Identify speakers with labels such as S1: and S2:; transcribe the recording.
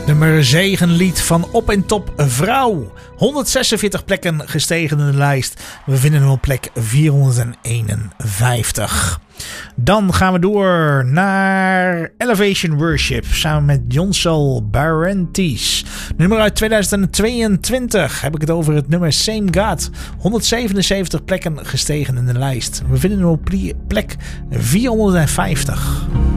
S1: Nummer 7 lied van Op en Top Vrouw. 146 plekken gestegen in de lijst. We vinden hem op plek 451. Dan gaan we door naar Elevation Worship samen met Jonsol Barentis. Nummer uit 2022 heb ik het over het nummer Same God. 177 plekken gestegen in de lijst. We vinden hem op plek 450.